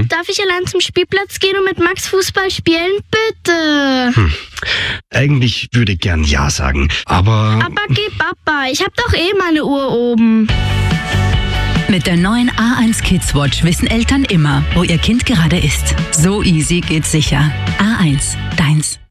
Darf ich allein zum Spielplatz gehen und mit Max Fußball spielen? Bitte. Eigentlich würde ich gern Ja sagen, aber... Aber geh Papa, ich hab doch meine Uhr oben. Mit der neuen A1 Kids Watch wissen Eltern immer, wo ihr Kind gerade ist. So easy geht's sicher. A1, deins.